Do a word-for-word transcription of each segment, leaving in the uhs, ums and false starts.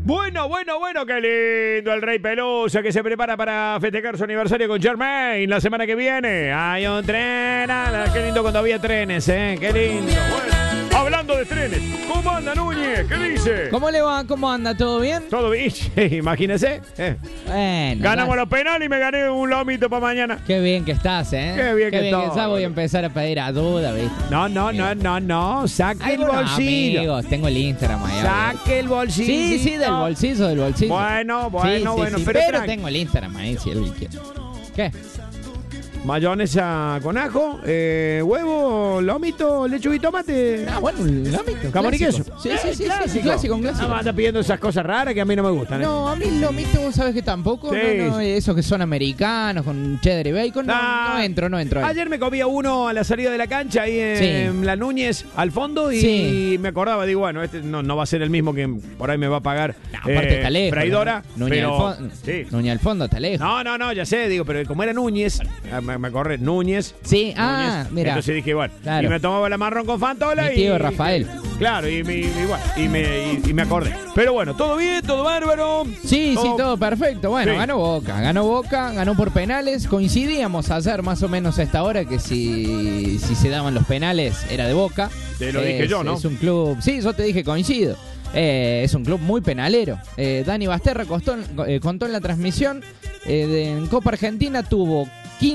Bueno, bueno, bueno, qué lindo el Rey Pelusa que se prepara para festejar su aniversario con Germain la semana que viene. Hay un tren, ala, qué lindo cuando había trenes, ¿eh? Qué lindo. Bueno, hablando de trenes, ¿cómo anda Núñez? ¿Qué dice? ¿Cómo le va? ¿Cómo anda? ¿Todo bien? Todo bien, imagínese. Eh. Bueno. Ganamos va. los penales y me gané un lomito para mañana. Qué bien que estás, ¿eh? Qué bien que estás. Ya voy a empezar a pedir ayuda, ¿viste? No, no, no, no, no. Saque Ay, el bueno, bolsillo. amigos, tengo el Instagram ahí. Saque el bolsillo. Sí, sí, del bolsillo, del bolsillo. Bueno, bueno, Sí, sí, bueno. sí, pero pero tranqui- tengo el Instagram ahí, si él quiere. ¿Qué? Mayonesa con ajo, eh, huevo, lomito, lechuga y tomate. Ah, bueno, un lomito. Jamón y clásico. queso. Sí, sí, sí, sí, Clásico. sí, clásico, un clásico. No, anda pidiendo esas cosas raras que a mí no me gustan. ¿eh? No, a mí el lomito, vos sabés que tampoco. Sí. No, no, esos que son americanos, con cheddar y bacon, no, Ah, no entro, no entro ahí. Ayer me comía uno a la salida de la cancha ahí en Sí. la Núñez al fondo y Sí. me acordaba, digo, bueno, este no, no va a ser el mismo que por ahí me va a pagar No, aparte eh, está lejos. freidora. ¿no? Núñez pero, al fondo. sí. Núñez al fondo, está lejos. No, no, no, ya sé, digo, pero como era Núñez, ah, me, me acordé, Núñez. Sí, ah, Núñez, mira. entonces dije, bueno, Claro. y me tomaba la marrón con Fantola Mi y... tío Rafael. Claro, y, me, y, bueno, y, me, y, y me acordé. Pero bueno, todo bien, todo bárbaro. Sí, sí, todo perfecto. Bueno, Sí. ganó Boca, ganó Boca, ganó por penales. Coincidíamos ayer más o menos a esta hora que si, si se daban los penales era de Boca. Te lo Es- dije yo, ¿no? Es un club, sí, yo te dije coincido. Eh, es un club muy penalero. Eh, Dani Basterra costó- eh, contó en la transmisión eh, de, en Copa Argentina tuvo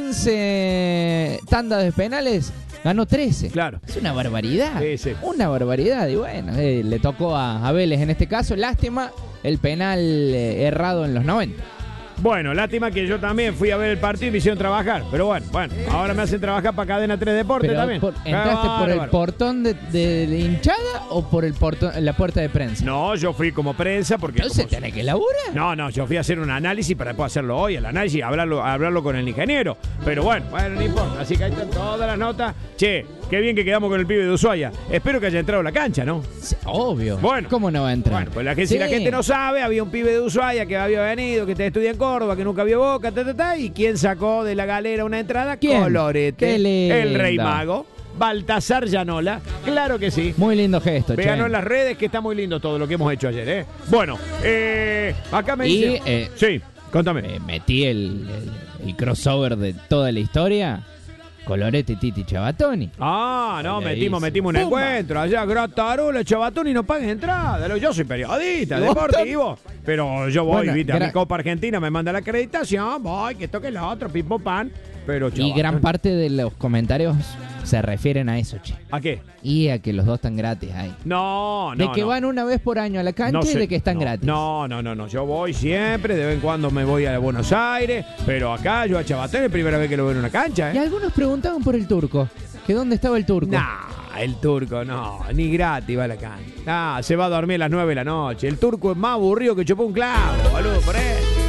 quince tandas de penales, ganó trece. Claro. Es una barbaridad. Sí, sí. Una barbaridad. Y bueno, eh, le tocó a, a Vélez en este caso. Lástima el penal eh, errado en los noventa. Bueno, lástima que yo también fui a ver el partido y me hicieron trabajar. Pero bueno, bueno, ahora me hacen trabajar para Cadena tres Deportes Pero también. por- Qué ¿entraste por el bárbaro. portón de, de- de hinchada o por el portón, la puerta de prensa? No, yo fui como prensa porque... Entonces como- tenés que laburar. No, no, yo fui a hacer un análisis para después hacerlo hoy, el análisis y hablarlo, hablarlo con el ingeniero. Pero bueno, bueno, no importa. Así que ahí están todas las notas. Che, qué bien que quedamos con el pibe de Ushuaia. Espero que haya entrado a la cancha, ¿no? Sí, obvio. Bueno. ¿Cómo no va a entrar? Bueno, pues la gente, si la Sí. gente no sabe, había un pibe de Ushuaia que había venido, que te estudia en Córdoba, que nunca vio Boca, ta, ta, ta, y quién sacó de la galera una entrada, ¿Quién? Colorete, Qué lindo. el Rey Mago, Baltasar Llanola, claro que sí. Muy lindo gesto, che. Véanos en las redes que está muy lindo todo lo que hemos hecho ayer, ¿eh? Bueno, eh, acá me Y, dice... eh, sí, contame. Eh, metí el, el- el crossover de toda la historia. Colorete, Titi, Chabatoni. Ah, no, Le metimos, dice, metimos un ¡pumba! encuentro allá, Gratarola, Chabatón y no paguen entrada. Lo- Yo soy periodista, ¿Y vos deportivo. Pero yo voy, Bueno, viste, a mi gra- Copa Argentina me manda la acreditación, voy, que toque la otra, pipo pan. Pero Y Chabatón- gran parte de los comentarios se refieren a eso, che. ¿A qué? Y a que los dos están gratis ahí. No, no. de que no. van una vez por año a la cancha No y sé, de que están no, gratis. No, no, no, no. Yo voy siempre, de vez en cuando me voy a Buenos Aires, pero acá yo a Chabatón es primera vez que lo veo en una cancha, Y ¿eh? algunos preguntaban por el turco. ¿Que dónde estaba el turco? Nah, el turco no, ni gratis va a la cancha. Ah, se va a dormir a las nueve de la noche. El turco es más aburrido que chupó un clavo, boludo, por eso.